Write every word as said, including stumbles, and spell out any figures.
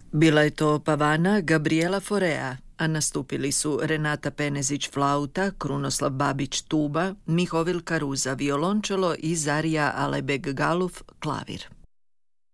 Bila je to Pavana Gabriela Forea, a nastupili su Renata Penezić flauta, Krunoslav Babić tuba, Mihovil Karuza violončelo i Zarija Alebeg Galuf klavir.